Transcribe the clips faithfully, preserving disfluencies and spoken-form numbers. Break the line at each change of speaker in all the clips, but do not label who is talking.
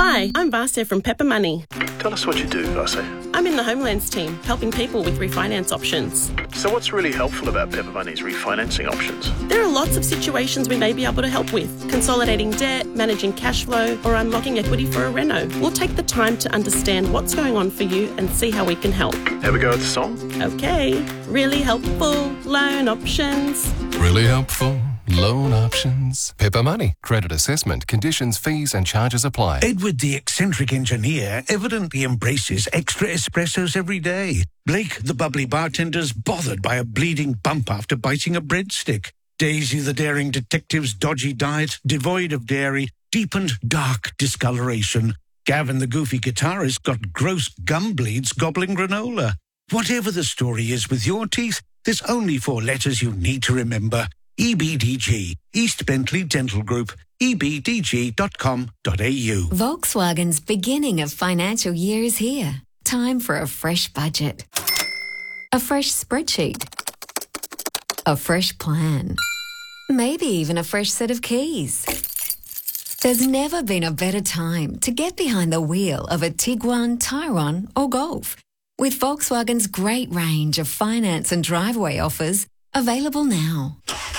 Hi, I'm Vasya from Pepper Money.
Tell us what you do, Vasya.
I'm in the Homelands team, helping people with refinance options.
So what's really helpful about Pepper Money's refinancing options?
There are lots of situations we may be able to help with. Consolidating debt, managing cash flow, or unlocking equity for a reno. We'll take the time to understand what's going on for you and see how we can help.
Have a go at the song?
Okay. Really helpful loan options.
Really helpful loan options. Pepper Money. Credit assessment, conditions, fees and charges apply.
Edward, the eccentric engineer, evidently embraces extra espressos every day. Blake, the bubbly bartender's bothered by a bleeding bump after biting a breadstick. Daisy, the daring detective's dodgy diet, devoid of dairy, deepened dark discoloration. Gavin, the goofy guitarist, got gross gum bleeds gobbling granola. Whatever the story is with your teeth, there's only four letters you need to remember. E B D G, East Bentley Dental Group, e b d g dot com dot a u.
Volkswagen's beginning of financial year is here. Time for a fresh budget. A fresh spreadsheet. A fresh plan. Maybe even a fresh set of keys. There's never been a better time to get behind the wheel of a Tiguan, Tyron or Golf. With Volkswagen's great range of finance and driveway offers available now.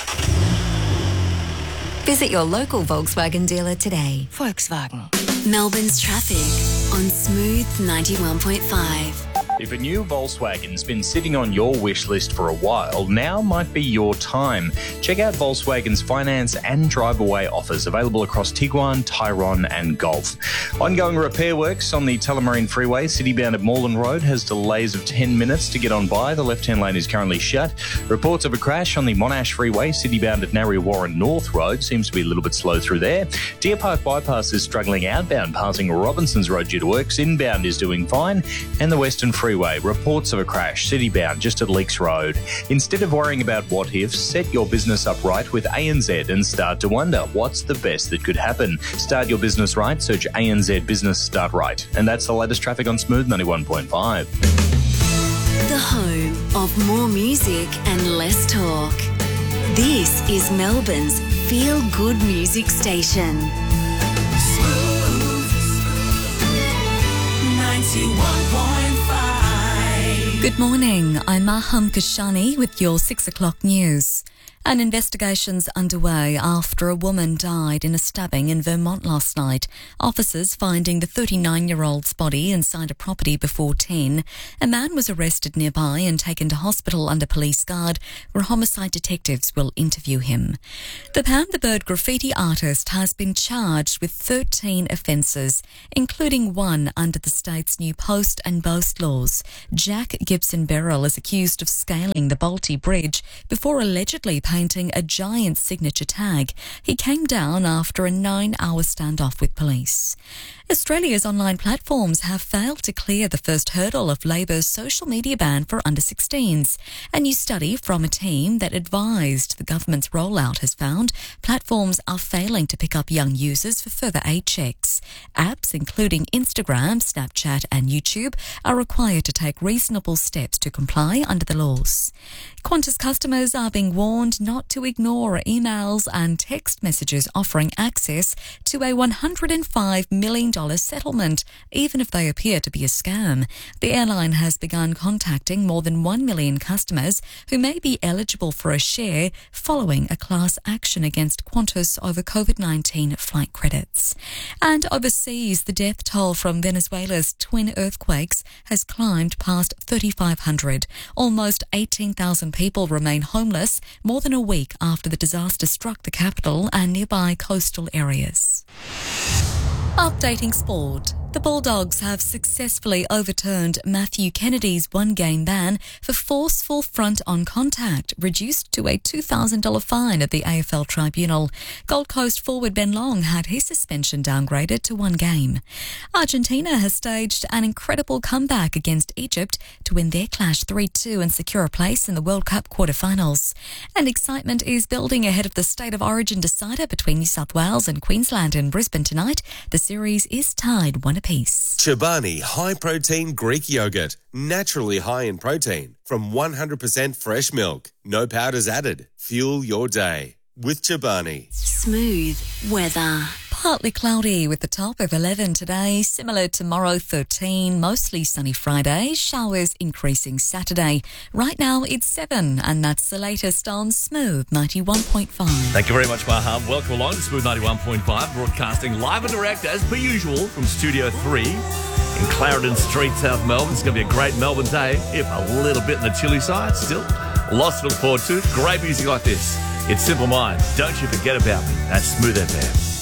Visit your local Volkswagen dealer today.
Volkswagen.
Melbourne's traffic on Smooth ninety-one point five.
If a new Volkswagen's been sitting on your wish list for a while, now might be your time. Check out Volkswagen's finance and drive-away offers available across Tiguan, Tyron and Golf. Ongoing repair works on the Tullamarine Freeway, citybound at Moreland Road, has delays of ten minutes to get on by. The left-hand lane is currently shut. Reports of a crash on the Monash Freeway, citybound at Narre Warren North Road, seems to be a little bit slow through there. Deer Park Bypass is struggling outbound, passing Robinson's Road due to works. Inbound is doing fine. And the Western Freeway, reports of a crash, citybound just at Leaks Road. Instead of worrying about what ifs, set your business up right with A N Z and start to wonder what's the best that could happen. Start your business right, search A N Z Business Start Right. And that's the latest traffic on Smooth ninety-one point five.
The home of more music and less talk. This is Melbourne's feel-good music station.
Smooth ninety-one point five.
Good morning, I'm Maham Kashani with your six o'clock news. An investigation's underway after a woman died in a stabbing in Vermont last night. Officers finding the thirty-nine-year-old's body inside a property before ten. A man was arrested nearby and taken to hospital under police guard, where homicide detectives will interview him. The Pam the Bird graffiti artist has been charged with thirteen offences, including one under the state's new post and boast laws. Jack Gibson Beryl is accused of scaling the Bolte Bridge before allegedly painting a giant signature tag. He came down after a nine-hour standoff with police. Australia's online platforms have failed to clear the first hurdle of Labor's social media ban for under sixteens. A new study from a team that advised the government's rollout has found platforms are failing to pick up young users for further age checks. Apps, including Instagram, Snapchat and YouTube, are required to take reasonable steps to comply under the laws. Qantas customers are being warned not to ignore emails and text messages offering access to a one hundred five million dollars settlement, even if they appear to be a scam. The airline has begun contacting more than one million customers who may be eligible for a share following a class action against Qantas over COVID nineteen flight credits. And overseas, the death toll from Venezuela's twin earthquakes has climbed past thirty-five hundred. Almost eighteen thousand people remain homeless more than a week after the disaster struck the capital and nearby coastal areas. Updating sport. The Bulldogs have successfully overturned Matthew Kennedy's one-game ban for forceful front-on contact, reduced to a two thousand dollars fine at the A F L Tribunal. Gold Coast forward Ben Long had his suspension downgraded to one game. Argentina has staged an incredible comeback against Egypt to win their clash three two and secure a place in the World Cup quarterfinals. And excitement is building ahead of the State of Origin decider between New South Wales and Queensland in Brisbane tonight. The series is tied one apiece.
Chobani High Protein Greek Yogurt. Naturally high in protein from one hundred percent fresh milk. No powders added. Fuel your day with Chobani.
Smooth weather.
Partly cloudy with the top of eleven today, similar tomorrow thirteen, mostly sunny Friday, showers increasing Saturday. Right now it's seven, and that's the latest on Smooth ninety-one point five.
Thank you very much, Maham. Welcome along to Smooth ninety-one point five, broadcasting live and direct as per usual from Studio three in Clarendon Street, South Melbourne. It's going to be a great Melbourne day, if a little bit on the chilly side still. Lots to look forward to. Great music like this. It's Simple Minds. Don't you forget about me. That's Smooth F M.